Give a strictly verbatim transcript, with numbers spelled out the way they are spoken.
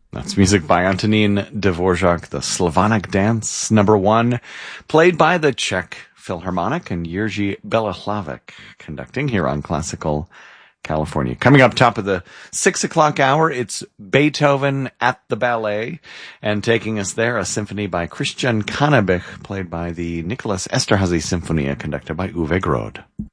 That's music by Antonin Dvorak, the Slavonic Dance, number one, played by the Czech Philharmonic and Jiří Beloslavek, conducting here on Classical California. Coming up top of the six o'clock hour, it's Beethoven at the Ballet, and taking us there, a symphony by Christian Kannebich, played by the Nicholas Esterhazy Symphonia, conducted by Uwe Grode.